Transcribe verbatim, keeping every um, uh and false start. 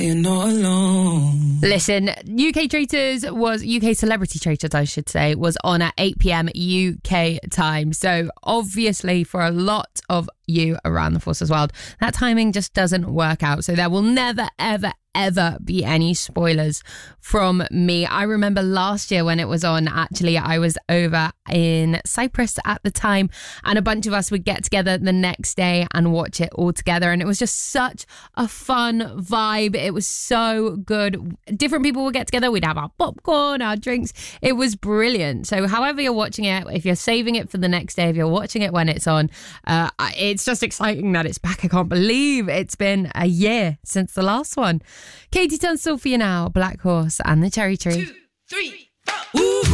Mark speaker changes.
Speaker 1: You're not alone.
Speaker 2: Listen, U K Traitors was, U K Celebrity Traitors, I should say, was on at eight p.m. U K time. So obviously for a lot of you around the Forces world, that timing just doesn't work out. So there will never, ever, ever be any spoilers from me. I remember last year when it was on, actually, I was over in Cyprus at the time, and a bunch of us would get together the next day and watch it all together. And it was just such a fun vibe. It was so good. Different people would get together. We'd have our popcorn, our drinks. It was brilliant. So however you're watching it, if you're saving it for the next day, if you're watching it when it's on, uh, it's just exciting that it's back. I can't believe it's been a year since the last one. Katie Tunstall for you now, Black Horse and the Cherry Tree.
Speaker 1: Two, three, four. Woo!